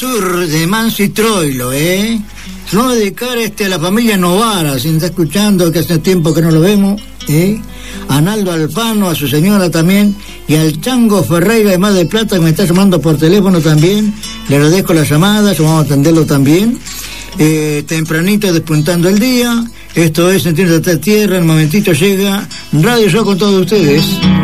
Sur de Manso y Troilo, Se lo voy a dedicar a la familia Novara, si me está escuchando, que hace tiempo que no lo vemos, a Naldo Alfano, a su señora también, y al Chango Ferreira de Mar del Plata, que me está llamando por teléfono también. Le agradezco las llamadas, vamos a atenderlo también. Tempranito, despuntando el día. Esto es Sentir de Tierra. En un momentito llega Radio Show con todos ustedes.